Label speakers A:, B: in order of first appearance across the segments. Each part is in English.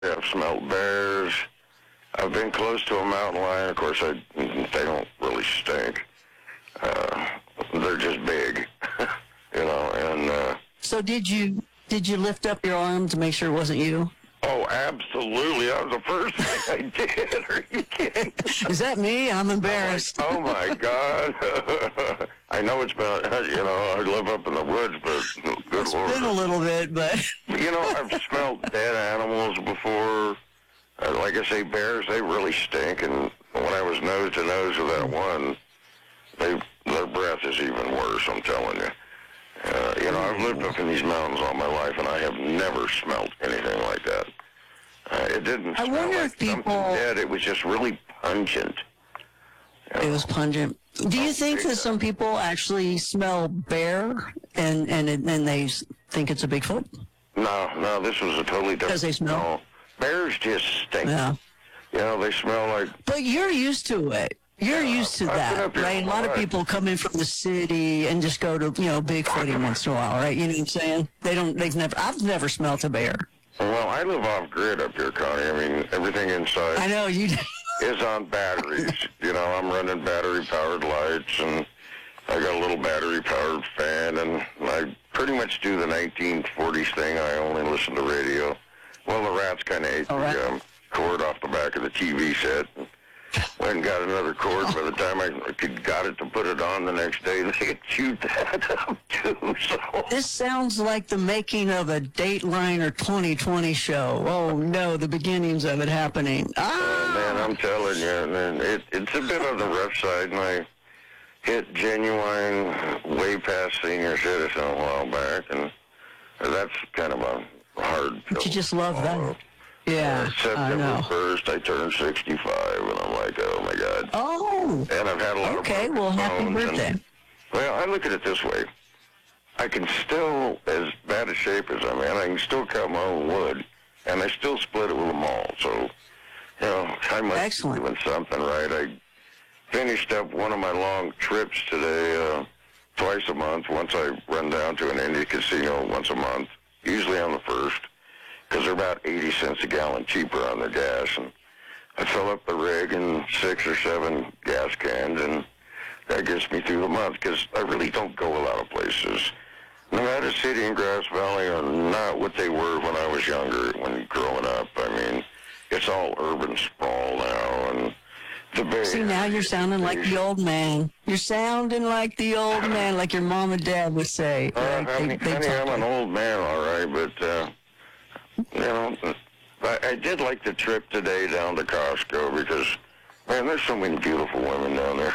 A: I've smelled bears. I've been close to a mountain lion. Of course, they don't really stink. They're just big, and...
B: So did you lift up your arm to make sure it wasn't you?
A: Oh, absolutely. That was the first thing I did. Are you kidding?
B: Is that me? I'm embarrassed.
A: Oh, my God. I know it's been, I live up in the woods, but good
B: It's
A: Lord.
B: been a little bit, but...
A: I've smelled dead animals before. Like I say, bears, they really stink. And when I was nose to nose with that one, their breath is even worse, I'm telling you. I've lived up in these mountains all my life, and I have never smelled anything like that. It didn't smell like something dead. It was just really pungent.
B: It was pungent. Do you think that some people actually smell bear and they think it's a Bigfoot?
A: No, this was a totally different...
B: Because they smell?
A: No. Bears just stink.
B: Yeah.
A: They smell like...
B: But you're used to it. You're used to that, right? A lot of people come in from the city and just go to, Bigfooting once in a while, right? You know what I'm saying? I've never smelt a bear.
A: Well, I live off-grid up here, Connie. I mean, everything inside...
B: I know, you do.
A: ...is on batteries. I'm running battery-powered lights, and I got a little battery-powered fan, and I pretty much do the 1940s thing. I only listen to radio. Well, the rats kind of ate the cord off the back of the TV set. Went and got another cord. By the time I got it to put it on the next day, they had chewed that up, too. So.
B: This sounds like the making of a Dateline or 2020 show. Oh, no, the beginnings of it happening.
A: Oh, man, I'm telling you, it's a bit on the rough side, and I hit genuine way past senior citizen a while back, and that's kind of a hard pill.
B: But you just love that. Yeah,
A: September 1st, I turned 65, and I'm like, oh, my God.
B: Oh.
A: And I've had a lot of
B: well, happy birthday.
A: Well, I look at it this way. I can still, as bad a shape as I'm in, I can still cut my own wood, and I still split it with a maul. So, I must be doing something right. I finished up one of my long trips today, twice a month. Once I run down to an Indian casino once a month, usually on the 1st. Because they're about 80 cents a gallon cheaper on their gas. And I fill up the rig in 6 or 7 gas cans, and that gets me through the month, because I really don't go a lot of places. Nevada City and Grass Valley are not what they were when I was younger, when growing up. I mean, it's all urban sprawl now, and the Bay...
B: See, now you're sounding like the old man. You're sounding like the old man, like your mom and dad would say.
A: Honey, I'm an old man, all right, but... I did like the trip today down to Costco because, man, there's so many beautiful women down there.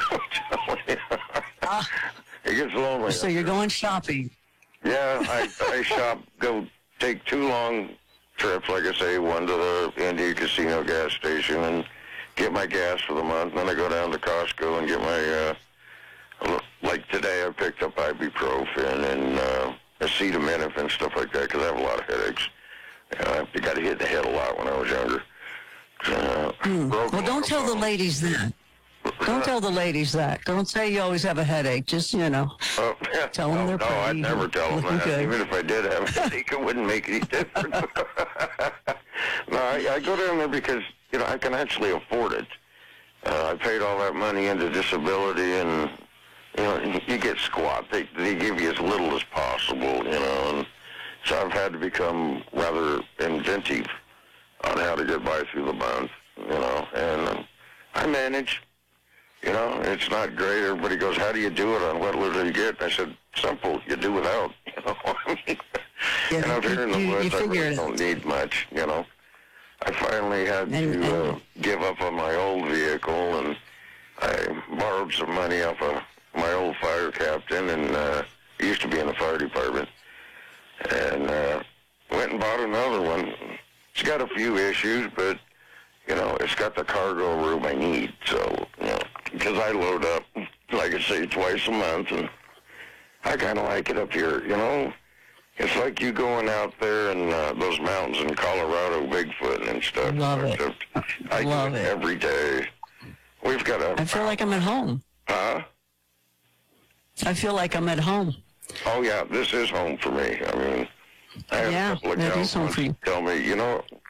A: It gets lonely.
B: So you're going shopping?
A: Yeah, I shop, go take 2 long trips, like I say, one to the Indian Casino gas station and get my gas for the month. And then I go down to Costco and get my, like today I picked up ibuprofen and acetaminophen, stuff like that, because I have a lot of headaches. I got hit in the head a lot when I was younger.
B: Well, don't tell the ladies that. Don't tell the ladies that. Don't say you always have a headache. Just, tell them they're pretty.
A: No, I'd never tell them that.
B: Good.
A: Even if I did have a headache, it wouldn't make any difference. No, I go down there because, I can actually afford it. I paid all that money into disability, and, you get squat. They give you as little as possible, and so I've had to become rather inventive on how to get by through the month, and I manage. It's not great. Everybody goes, how do you do it? On what little do you get? I said, simple. You do without. And out here in the woods, I really don't need much, I finally had to give up on my old vehicle, and I borrowed some money off of my old fire captain, and he used to be in the fire department. And went and bought another one. It's got a few issues, but, it's got the cargo room I need. So, because I load up, like I say, twice a month, and I kind of like it up here, It's like you going out there in those mountains in Colorado, Bigfoot and stuff.
B: Love it.
A: I do it every day. We've got
B: I feel like I'm at home.
A: Huh?
B: I feel like I'm at home.
A: Oh, yeah, this is home for me. I mean, I have a couple of gals tell me,